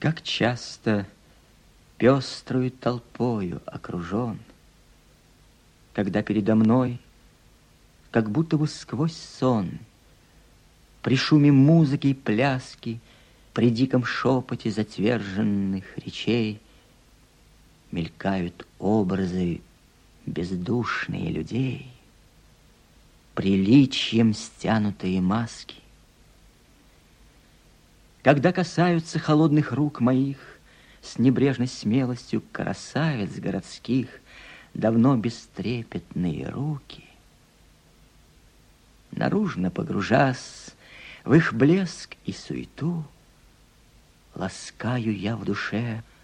Как часто пеструю толпою окружен, когда передо мной, как будто бы сквозь сон, при шуме музыки и пляски, при диком шепоте затверженных речей мелькают образы бездушные людей, приличием стянутые маски. Когда касаются холодных рук моих с небрежной смелостью красавиц городских давно бестрепетные руки, наружно погружась в их блеск и суету, ласкаю я в душе